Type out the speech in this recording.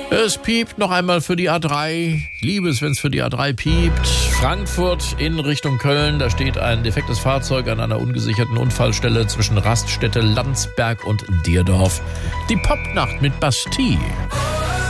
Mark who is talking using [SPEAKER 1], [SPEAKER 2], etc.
[SPEAKER 1] Es piept noch einmal für die A3. Ich liebe es, wenn es für die A3 piept. Frankfurt in Richtung Köln. Da steht ein defektes Fahrzeug an einer ungesicherten Unfallstelle zwischen Raststätte Landsberg und Dierdorf. Die Popnacht mit Bastille.